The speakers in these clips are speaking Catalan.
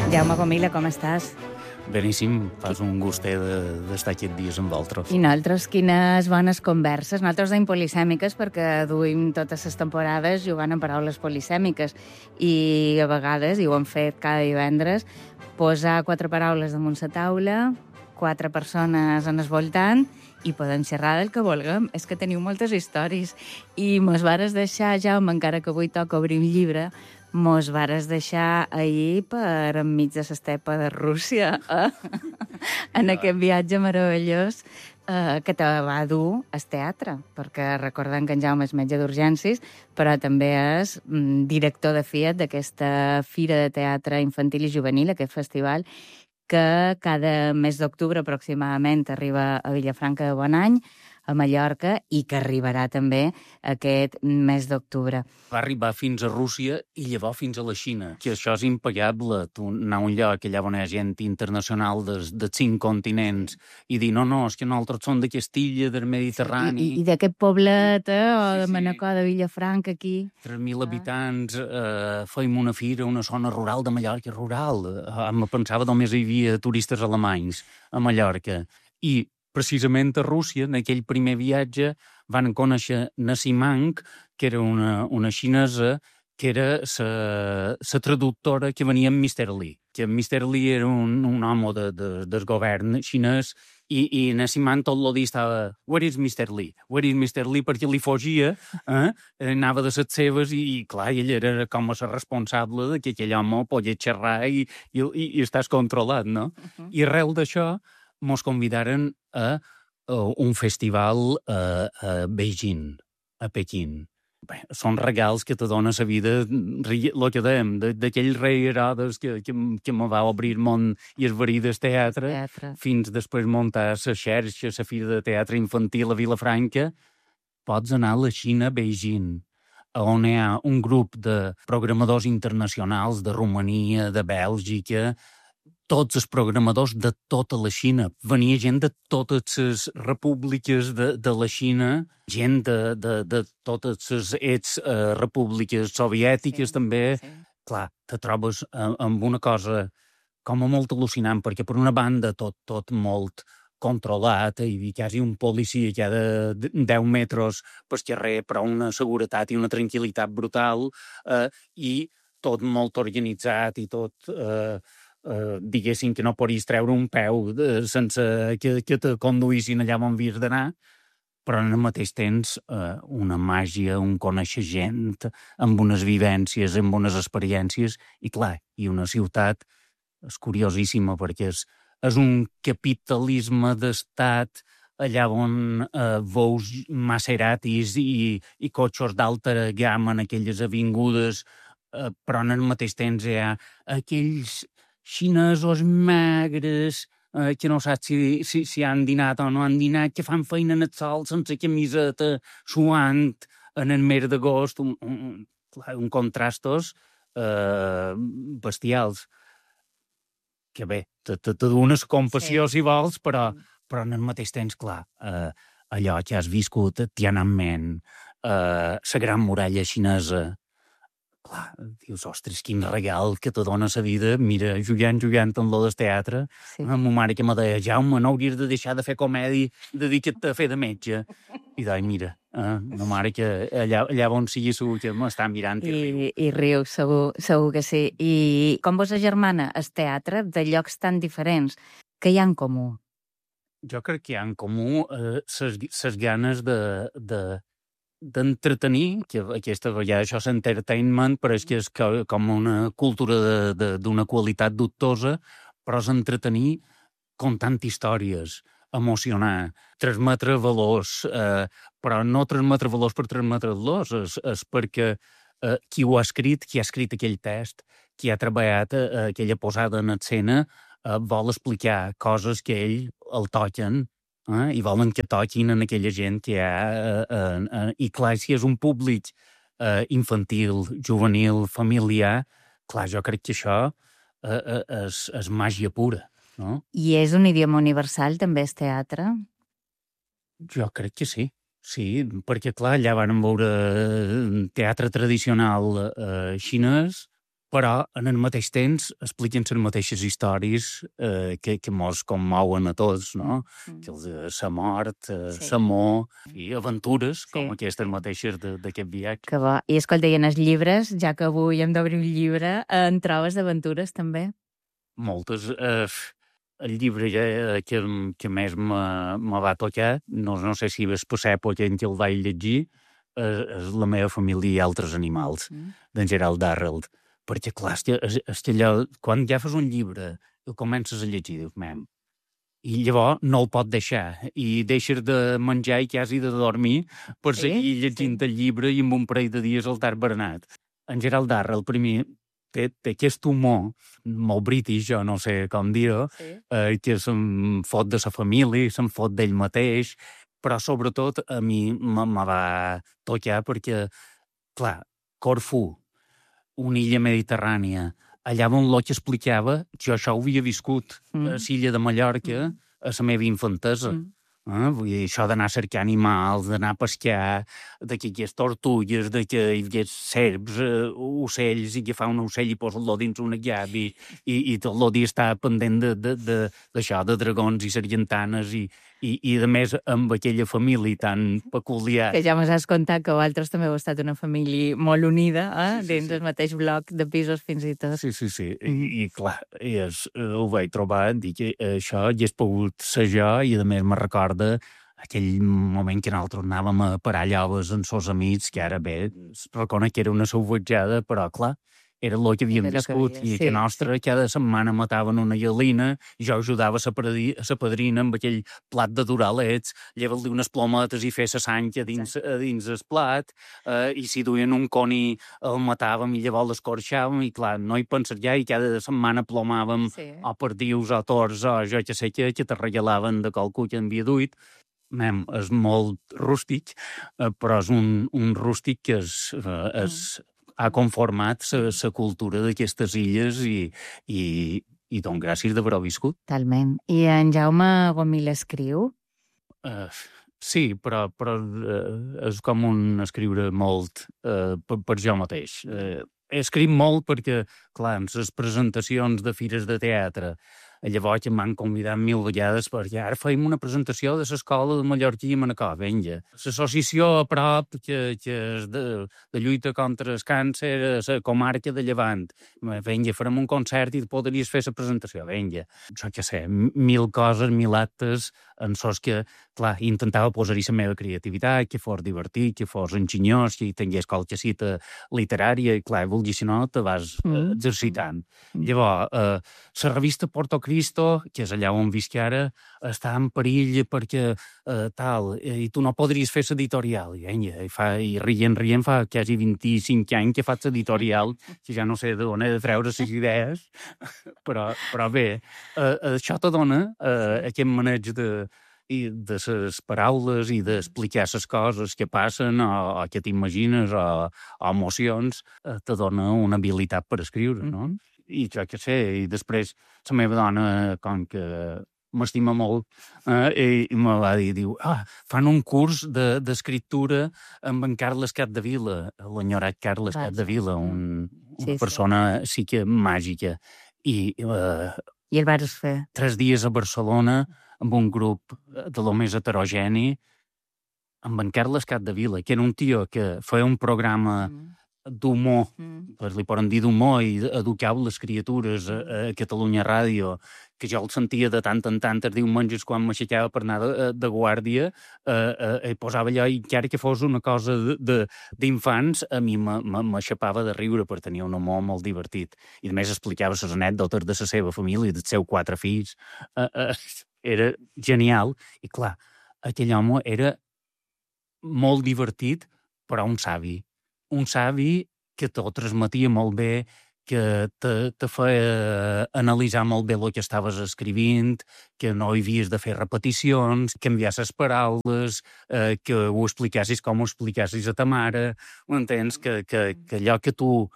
Jaume Comila, com estàs? Beníssim, fas un gustet d'estar aquests dies amb vosaltres. I nosaltres, quines bones converses. Nosaltres deim polisèmiques perquè duim totes les temporades jugant amb paraules polisèmiques i a vegades, i ho hem fet cada divendres, posar 4 paraules damunt la taula, 4 persones en el voltant i podem xerrar del que vulguem. És que teniu moltes històries i mos vares deixar, Jaume, encara que avui toca obrir un llibre, mos vares deixar ahir per enmig de l'estepa de Rússia, en aquest viatge meravellós que te va dur al teatre, perquè recordem que en Jaume és metge d'urgències, però també és director de FIAT, d'aquesta Fira de Teatre Infantil i Juvenil, aquest festival, que cada mes d'octubre aproximadament arriba a Vilafranca de Bonany, a Mallorca, i que arribarà també aquest mes d'octubre. Va arribar fins a Rússia i llavors fins a la Xina, que això és impagable. Tu anar a un lloc allà on hi ha gent internacional de 5 continents i dir, no, és que nosaltres som d'aquesta illa del Mediterrani. I d'aquest poblet, o de Manacor, de Vilafranca, aquí. 3.000 habitants, feim una fira, una zona rural de Mallorca, rural. Em pensava només hi havia turistes alemanys a Mallorca. I precisament a Rússia, en aquell primer viatge, van conèixer Nasimank, que era una xinesa, que era la traductora que venia amb Mr. Lee. Que Mr. Lee era un home del govern xinès i Nasimank tot el dia estava "Where is Mr. Lee? Where is Mr. Lee?" perquè li fugia, anava de les seves i clar, ell era com a responsable de que aquell home podia xerrar i estàs controlat, no? I arrel d'això mos convidaren a un festival a Beijing, a Pequín. Bé, són regals que te dona la vida, el que dèiem, d'aquell rei Herodes que me va obrir el món i el verí del teatre, fins després muntar la xarxa, la fira de teatre infantil a Vilafranca. Pots anar a la Xina, a Beijing, on hi ha un grup de programadors internacionals de Romania, de Bèlgica, tots els programadors de tota la Xina. Venia gent de totes les repúbliques de la Xina, gent de totes les repúbliques soviètiques també. Sí. Clar, te trobes amb una cosa com a molt al·lucinant, perquè per una banda tot molt controlat, hi havia quasi un policia cada 10 metres per carrer, però una seguretat i una tranquil·litat brutal, i tot molt organitzat i tot... diguéssim que no podries treure un peu sense que te conduïssin allà on havies d'anar, però al mateix temps una màgia, un conèixer gent, amb unes vivències, amb unes experiències, i clar, i una ciutat és curiosíssima perquè és un capitalisme d'estat allà on veus Maseratis i cotxes d'alta gamma en aquelles avingudes, però al mateix temps hi ha aquells xinesos magres, que no saps si han dinat o no han dinat, que fan feina en el sol sense camiseta, suant en el mes d'agost, un contrastos bestials. Que bé, te dones compassió si vols, però en el mateix temps, clar, allò que has viscut, Tiananmen, la Gran Muralla Xinesa, clar, dius, ostres, quin regal que te dona la vida, mira, jugant amb lo del teatre, amb ma mare que me deia, Jaume, no hauries de deixar de fer comèdia, dedica't a fer de metge. I doncs, mira, ma mare que allà on sigui segur que m'està mirant i riu. I riu, segur que sí. I com vos germana el teatre de llocs tan diferents, què hi ha en comú? Jo crec que hi ha en comú les ganes d'entretenir, que aquesta vegada això és entertainment, però és que és com una cultura d'una qualitat dubtosa, però és entretenir contant històries, emocionar, transmetre valors, però no transmetre valors per transmetre valors, és perquè qui ho ha escrit, qui ha escrit aquell text, qui ha treballat aquella posada en escena, vol explicar coses que ell el toquen, i volen que toquin en aquella gent que hi ha. I clar, si és un públic infantil, juvenil, familiar, clar, jo crec que això és màgia pura, no? I és un idioma universal, també, el teatre? Jo crec que sí. Sí, perquè clar, allà van veure teatre tradicional xinès, però en el mateix temps expliquen les mateixes històries que mos commouen a tots, no? Que la mort, l'amor i aventures, com aquestes mateixes d'aquest viatge. Que bo. I escolta, i en els llibres, ja que avui hem d'obrir un llibre, en trobes d'aventures també? Moltes. El llibre que més me va tocar, no sé si és per l'època en què el vaig llegir, és La meva família i altres animals, d'en Gerald Darrell. Perquè, clar, és que allò, quan ja fas un llibre i el comences a llegir, dius, i llavors no el pot deixar, i deixes de menjar i quasi de dormir per seguir llegint el llibre i en un parell de dies el t'has berenat. En Gerald Darrell, primer, té aquest humor molt british, jo no sé com dir-ho, que se'n fot de la família, se'n fot d'ell mateix, però sobretot a mi me va tocar perquè, clar, Corfú, una illa mediterrània, allà on l'Oix explicava que jo això ho havia viscut a l'illa de Mallorca a la meva infantesa. Vull dir, això d'anar a cercar animals, d'anar a pescar, de que hi hagués tortugues, de que hi hagués serps, ocells, i agafar un ocell i posar-lo dins una llavi, i tot el dia estar pendent d'això, de dragons i sargentanes, i a més amb aquella família tan peculiar. Que ja m'has contat que vosaltres també heu estat una família molt unida, dins el mateix bloc de pisos fins i tot. Sí. I clar, ho vaig trobar, dic que això hi hagués pogut ser jo, i a més me recorda aquell moment que nosaltres anàvem a parar lloves amb els amics, que ara bé, reconec que era una salvatjada, però clar, era el que havíem viscut, i que nostra cada setmana mataven una gallina, i jo ajudava a la padrina amb aquell plat de duralets, llevar-li unes plometes i fer la sang a dins el plat, i si duien un coni el matàvem i llavors l'escorxàvem, i clar, no hi pensar ja, i cada setmana plomàvem o perdius o tors o jo que sé que te regalaven de qualcú que havia duit. És molt rústic, però és un rústic que ha conformat la cultura d'aquestes illes i don gràcies d'haver-ho viscut. Totalment. I en Jaume Gomil escriu? Sí, però és com un escriure molt per jo mateix. He escrit molt perquè, clar, en les presentacions de fires de teatre, llavors em van convidar 1000 vegades perquè ara feim una presentació de l'escola de Mallorquí i Manacor, vinga. L'associació a prop que és de lluita contra el càncer a la comarca de Llevant, vinga, farem un concert i podries fer la presentació, vinga. Jo què sé, 1000 coses, 1000 actes en sos que, clar, intentava posar-hi la meva creativitat, que fos divertit, que fos enginyós, que tingués qualque cita literària, i clar, vulguis si no, te vas exercitant. Llavors, la revista Porto Cristo, que és allà on visc ara, està en perill perquè i tu no podries fer l'editorial. I rient fa quasi 25 anys que faig l'editorial, que ja no sé d'on he de treure les idees, però bé, això te dona aquest maneig de les paraules i d'explicar les coses que passen o que t'imagines o emocions, te dona una habilitat per escriure, no? I jo què sé, i després la meva dona, com que m'estima molt, i me va dir, fan un curs d'escriptura amb en Carles Capdevila, l'enyorat Carles Capdevila, una persona sí que màgica. I el vas fer? 3 dies a Barcelona amb un grup de lo més heterogeni, amb en Carles Capdevila, que era un tio que feia un programa d'humor, li poden dir d'humor, i educava les criatures a Catalunya Ràdio, que jo el sentia de tant en tant els diumenges quan m'aixecava per anar de guàrdia, i posava allò, i encara que fos una cosa d'infants, a mi m'aixapava de riure per tenir un humor molt divertit. I a més explicava les anècdotes de la seva família, dels seus 4 fills. Era genial. I clar, aquell home era molt divertit, però un savi. Un savi que t'ho transmetia molt bé, que te feia analitzar molt bé el que estaves escrivint, que no hi havies de fer repeticions, canviar les paraules, que ho explicassis com ho explicassis a ta mare, m'entens? Que allò que tu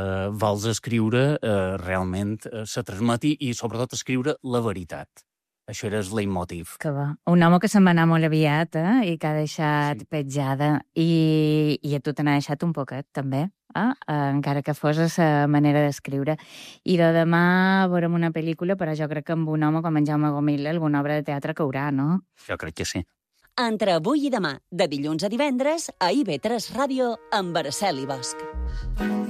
vols escriure realment se transmeti, i sobretot escriure la veritat. Això era el leitmotiv. Que bo. Un home que se'n va anar molt aviat, i que ha deixat petjada. I a tu te n'ha deixat un poquet, també, encara que fos la manera d'escriure. I de demà veurem una pel·lícula, però jo crec que amb un home com en Jaume Gomil alguna obra de teatre caurà, no? Jo crec que sí. Entre avui i demà, de dilluns a divendres, a IB3 Ràdio, amb Araceli Bosch.